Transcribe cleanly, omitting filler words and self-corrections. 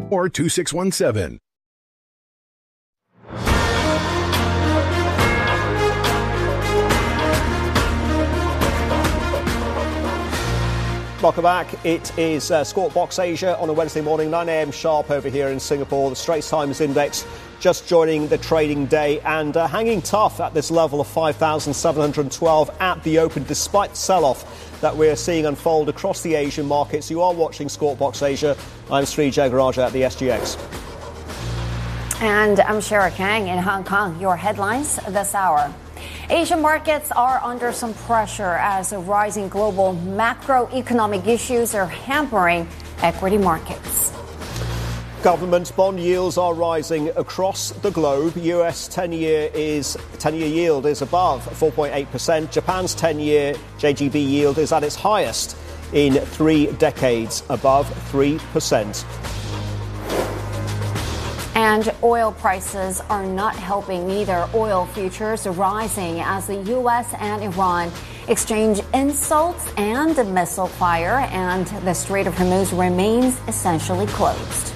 or 2617. Welcome back. It is Squawk Box Asia on a Wednesday morning, 9 a.m. sharp over here in Singapore. The Straits Times Index just joining the trading day and hanging tough at this level of 5,712 at the open, despite the sell-off that we're seeing unfold across the Asian markets. You are watching Squawk Box Asia. I'm Sri Jagaraja at the SGX. And I'm Shara Kang in Hong Kong. Your headlines this hour. Asian markets are under some pressure as rising global macroeconomic issues are hampering equity markets. Government bond yields are rising across the globe. US 10-year yield is above 4.8%. Japan's 10-year JGB yield is at its highest in 3 decades, above 3%. And oil prices are not helping either. Oil futures are rising as the U.S. and Iran exchange insults and missile fire, and the Strait of Hormuz remains essentially closed.